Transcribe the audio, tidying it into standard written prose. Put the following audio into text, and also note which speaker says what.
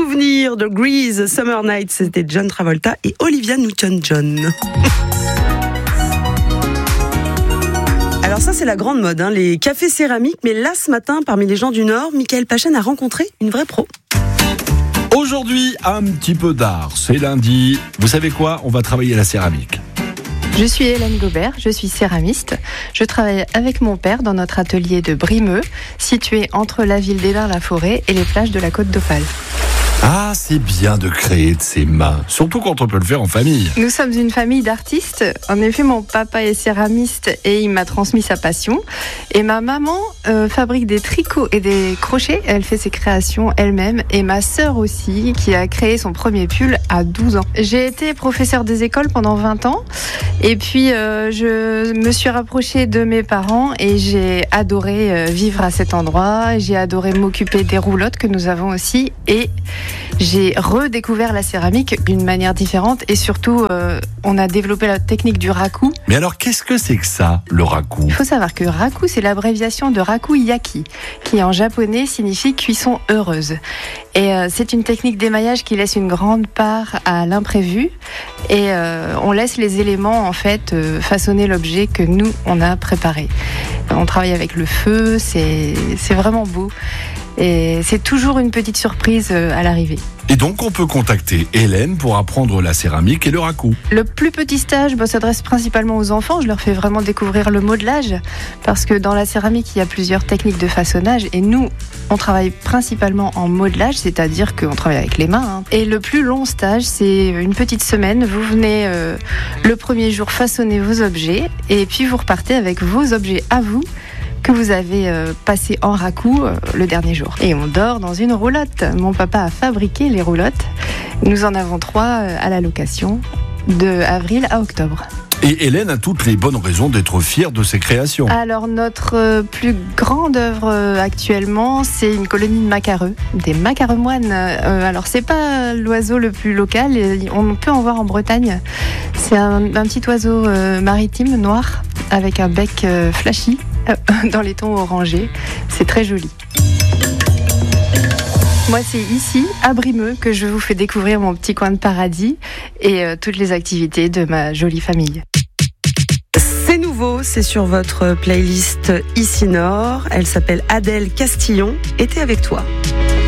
Speaker 1: souvenirs de Grease, Summer Night, c'était John Travolta et Olivia Newton-John. Alors ça, c'est la grande mode, les cafés céramiques. Mais là, ce matin, parmi les gens du Nord, Michael Pachen a rencontré une vraie pro.
Speaker 2: Aujourd'hui, un petit peu d'art. C'est lundi. Vous savez quoi ? On va travailler la céramique.
Speaker 3: Je suis Hélène Gobert, je suis céramiste. Je travaille avec mon père dans notre atelier de Brimeux, situé entre la ville d'Élin-la-Forêt et les plages de la Côte d'Opale.
Speaker 2: Ah, c'est bien de créer de ses mains, surtout quand on peut le faire en famille.
Speaker 3: Nous sommes une famille d'artistes. En effet, mon papa est céramiste et il m'a transmis sa passion. Et ma maman fabrique des tricots et des crochets. Elle fait ses créations elle-même. Et ma sœur aussi, qui a créé son premier pull à 12 ans. J'ai été professeure des écoles pendant 20 ans. Et puis, je me suis rapprochée de mes parents et j'ai adoré vivre à cet endroit. J'ai adoré m'occuper des roulottes que nous avons aussi. Et j'ai redécouvert la céramique d'une manière différente et surtout, on a développé la technique du raku.
Speaker 2: Mais alors, qu'est-ce que c'est que ça, le raku ?
Speaker 3: Il faut savoir que raku, c'est l'abréviation de raku-yaki, qui en japonais signifie cuisson heureuse. Et c'est une technique d'émaillage qui laisse une grande part à l'imprévu et on laisse les éléments en fait façonner l'objet que nous, on a préparé. On travaille avec le feu, c'est vraiment beau. Et c'est toujours une petite surprise à l'arrivée.
Speaker 2: Et donc, on peut contacter Hélène pour apprendre la céramique et le raku.
Speaker 3: Le plus petit stage s'adresse principalement aux enfants. Je leur fais vraiment découvrir le modelage parce que dans la céramique, il y a plusieurs techniques de façonnage et nous, on travaille principalement en modelage, c'est-à-dire qu'on travaille avec les mains. Et le plus long stage, c'est une petite semaine. Vous venez le premier jour façonner vos objets et puis vous repartez avec vos objets à vous que vous avez passé en raku le dernier jour. Et on dort dans une roulotte. Mon papa a fabriqué les roulottes. Nous en avons 3 à la location de avril à octobre.
Speaker 2: Et Hélène a toutes les bonnes raisons d'être fière de ses créations.
Speaker 3: Alors notre plus grande œuvre actuellement, c'est une colonie de macareux, des macaremoines. Alors c'est pas l'oiseau le plus local, on peut en voir en Bretagne. C'est un petit oiseau maritime noir avec un bec flashy dans les tons orangés. C'est très joli. Moi, c'est ici, à Brimeux, que je vous fais découvrir mon petit coin de paradis et toutes les activités de ma jolie famille.
Speaker 1: C'est nouveau, c'est sur votre playlist Ici Nord. Elle s'appelle Adèle Castillon. Et t'es avec toi.